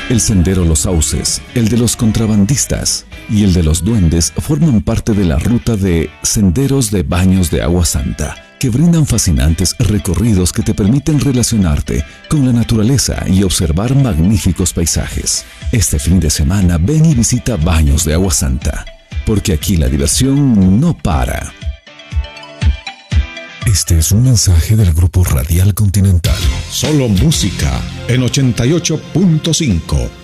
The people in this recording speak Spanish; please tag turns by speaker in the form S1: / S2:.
S1: El sendero Los Sauces, el de los contrabandistas y el de los duendes forman parte de la ruta de Senderos de Baños de Agua Santa, que brindan fascinantes recorridos que te permiten relacionarte con la naturaleza y observar magníficos paisajes. Este fin de semana ven y visita Baños de Agua Santa, porque aquí la diversión no para. Este es un mensaje del Grupo Radial Continental.
S2: Solo música en 88.5.